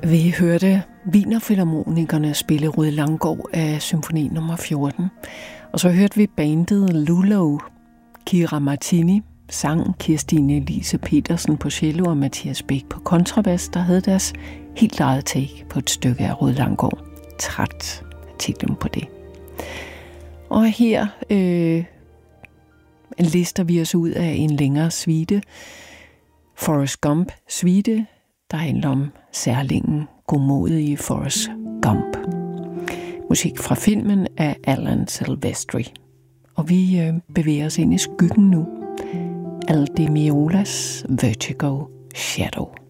Vi hørte Wienerfilharmonikerne spille Rued Langgaard af symfoni nummer 14. Og så hørte vi bandet Lulo, Kira Martini, sang Kirstine Lise Petersen på cello og Mathias Bæk på kontrabas, der havde deres helt eget take på et stykke af Rued Langgaard. Træt titlen på det. Og her lister vi os ud af en længere suite, Forrest Gump suite, der handler om særlingen godmodige Forrest Gump. Musik fra filmen af Alan Silvestri. Og vi bevæger os ind i skyggen nu. Al Di Meolas Vertigo Shadow.